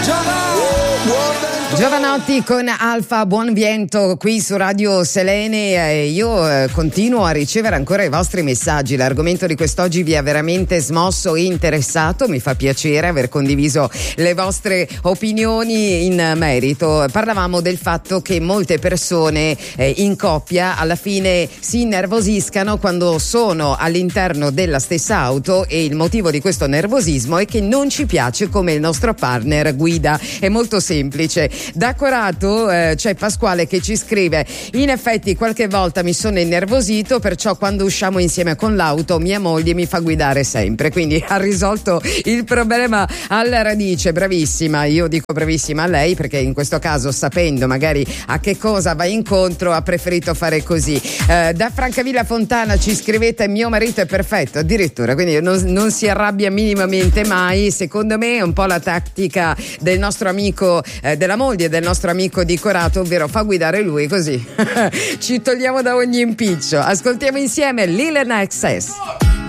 Giovanotti con Alfa, buon viento qui su Radio Selene. Io continuo a ricevere ancora i vostri messaggi. L'argomento di quest'oggi vi ha veramente smosso e interessato. Mi fa piacere aver condiviso le vostre opinioni in merito. Parlavamo del fatto che molte persone in coppia alla fine si innervosiscano quando sono all'interno della stessa auto, e il motivo di questo nervosismo è che non ci piace come il nostro partner guida. È molto semplice. Da Corato c'è Pasquale che ci scrive: in effetti qualche volta mi sono innervosito, perciò quando usciamo insieme con l'auto mia moglie mi fa guidare sempre, quindi ha risolto il problema alla radice. Bravissima, io dico bravissima a lei, perché in questo caso, sapendo magari a che cosa va incontro, ha preferito fare così. Da Francavilla Fontana ci scrivete: mio marito è perfetto, addirittura, quindi non si arrabbia minimamente mai. Secondo me è un po' la tattica del nostro amico, della moglie del nostro amico di Corato, ovvero fa guidare lui, così ci togliamo da ogni impiccio. Ascoltiamo insieme Lil Nas X.